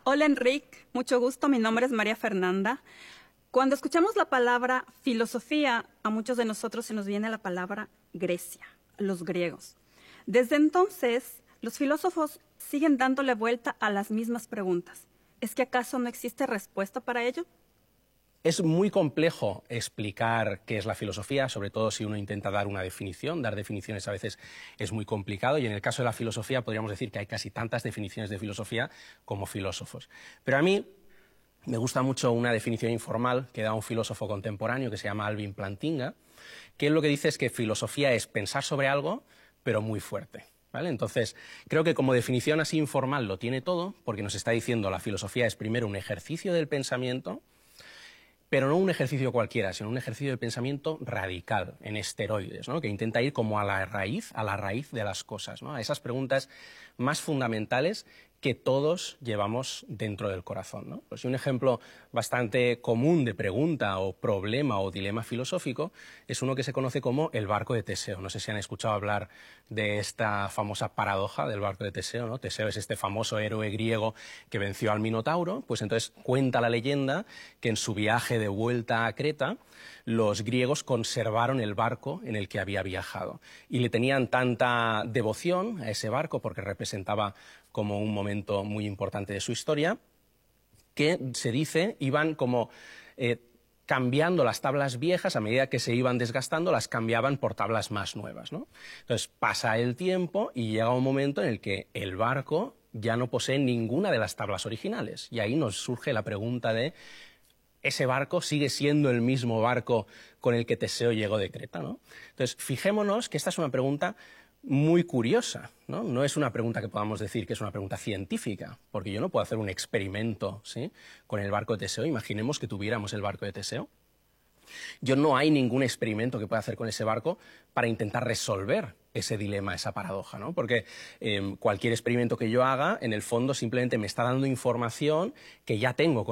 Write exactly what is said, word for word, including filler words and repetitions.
Hola Enrique, mucho gusto, mi nombre es María Fernanda. Cuando escuchamos la palabra filosofía, a muchos de nosotros se nos viene la palabra Grecia, los griegos. Desde entonces, los filósofos siguen dándole vuelta a las mismas preguntas. ¿Es que acaso no existe respuesta para ello? Es muy complejo explicar qué es la filosofía, sobre todo si uno intenta dar una definición. Dar definiciones a veces es muy complicado y en el caso de la filosofía podríamos decir que hay casi tantas definiciones de filosofía como filósofos. Pero a mí me gusta mucho una definición informal que da un filósofo contemporáneo que se llama Alvin Plantinga, que lo que dice es que filosofía es pensar sobre algo, pero muy fuerte. ¿Vale? Entonces, creo que como definición así informal lo tiene todo, porque nos está diciendo la filosofía es primero un ejercicio del pensamiento, pero no un ejercicio cualquiera, sino un ejercicio de pensamiento radical, en esteroides, ¿no? Que intenta ir como a la raíz, a la raíz de las cosas, ¿no? A esas preguntas más fundamentales que todos llevamos dentro del corazón, ¿no? Pues un ejemplo bastante común de pregunta o problema o dilema filosófico es uno que se conoce como el barco de Teseo. No sé si han escuchado hablar de esta famosa paradoja del barco de Teseo, ¿no? Teseo es este famoso héroe griego que venció al Minotauro. Pues entonces cuenta la leyenda que en su viaje de vuelta a Creta los griegos conservaron el barco en el que había viajado y le tenían tanta devoción a ese barco porque representaba como un momento muy importante de su historia, que se dice iban como eh, cambiando las tablas viejas, a medida que se iban desgastando, las cambiaban por tablas más nuevas, ¿no? Entonces pasa el tiempo y llega un momento en el que el barco ya no posee ninguna de las tablas originales. Y ahí nos surge la pregunta de ¿ese barco sigue siendo el mismo barco con el que Teseo llegó de Creta, ¿no? Entonces, fijémonos que esta es una pregunta muy curiosa, ¿no? No es una pregunta que podamos decir que es una pregunta científica, porque yo no puedo hacer un experimento, ¿sí?, con el barco de Teseo. Imaginemos que tuviéramos el barco de Teseo. Yo no hay ningún experimento que pueda hacer con ese barco para intentar resolver ese dilema, esa paradoja, ¿no? Porque eh, cualquier experimento que yo haga, en el fondo, simplemente me está dando información que ya tengo